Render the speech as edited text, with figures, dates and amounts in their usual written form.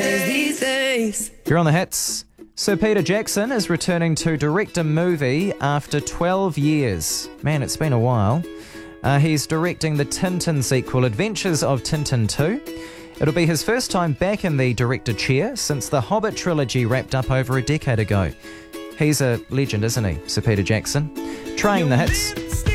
these days. You're on the hits. Sir Peter Jackson is returning to direct a movie after 12 years. Man, it's been a while. He's directing the Tintin sequel, Adventures of Tintin 2. It'll be his first time back in the director chair since the Hobbit trilogy wrapped up over a decade ago. He's a legend, isn't he, Sir Peter Jackson? Train the hits.